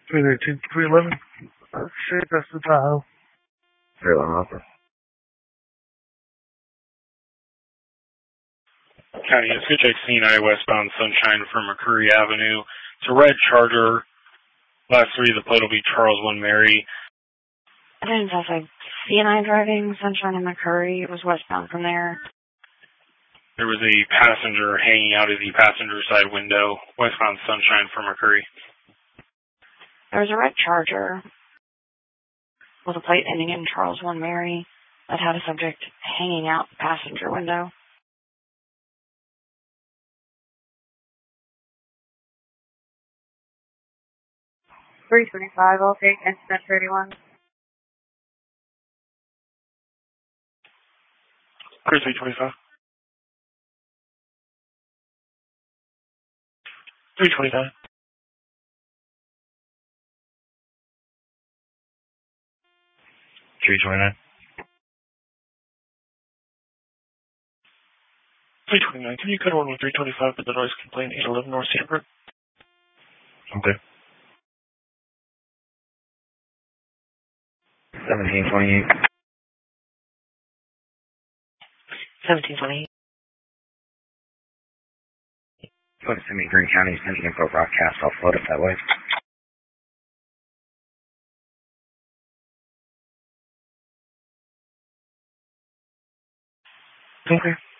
313, 311. Shit, that's the Tahoe. Airline offer. County, it's HX9 westbound Sunshine from McCurry Avenue. It's a red Charger. Last three of the plate will be Charles 1 Mary. I didn't have like CNI driving Sunshine and McCurry. It was westbound from there. There was a passenger hanging out of the passenger side window, westbound Sunshine from McCurry. There was a red Charger with a plate ending in Charles 1 Mary that had a subject hanging out the passenger window. $325, I'll take incident 31. Chris 325. 329. 329. 329. Can you cut one with 325 with the noise complaint 811 North Sanford? Okay. 1728. 1728. Go to send me Green County, send me info broadcast. I'll float it that way. Okay.